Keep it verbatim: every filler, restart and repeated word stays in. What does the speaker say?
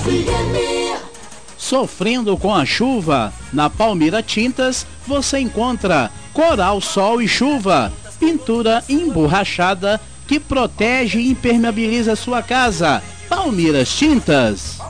Sofrendo com a chuva? Na Palmira Tintas você encontra Coral Sol e Chuva, pintura emborrachada que protege e impermeabiliza sua casa. Palmiras Tintas.